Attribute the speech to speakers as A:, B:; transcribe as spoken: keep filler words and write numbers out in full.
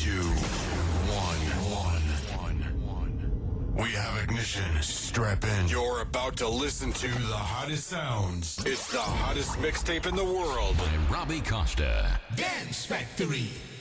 A: two, one, one, one. We have ignition. Strap in. You're about to listen to the hottest sounds. It's the hottest mixtape in the world.
B: By Robbie Costa.
C: Dance Factory.